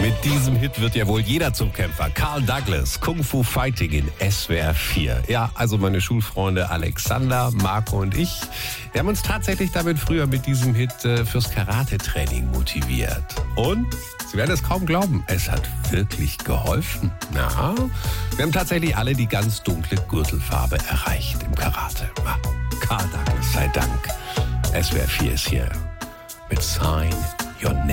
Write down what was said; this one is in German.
Mit diesem Hit wird ja wohl jeder zum Kämpfer. Carl Douglas, Kung Fu Fighting in SWR 4. Ja, also meine Schulfreunde Alexander, Marco und ich, wir haben uns tatsächlich damit früher mit diesem Hit fürs Karate-Training motiviert. Und Sie werden es kaum glauben, es hat wirklich geholfen. Ja, wir haben tatsächlich alle die ganz dunkle Gürtelfarbe erreicht im Karate. Carl Douglas sei Dank. SWR 4 ist hier mit Sign Your Name.